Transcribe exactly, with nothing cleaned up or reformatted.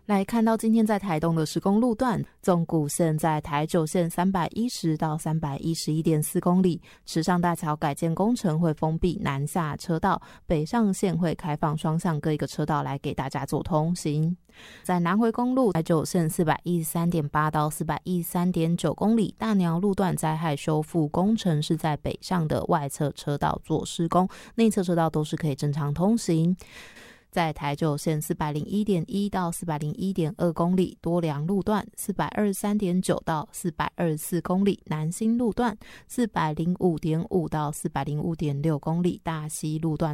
来看到今天在台东的施工路段，纵谷线在台九线三百一十到三百一十一点四公里，池上大桥改建工程会封闭南下车道，北上线会开放双向各一个车道来给大家做通行。在南回公路台九线四百一十三点八到四百一十三点九公里，大寮路段灾害修复工程是在北上的外侧车道做施工，内侧车道都是可以正常通行。在台九线四百零一点一到四百零一点二公里，多良路段四百二十三点九到四百二十四公里，南新路段四百零五点五到四百零五点六公里，大溪路段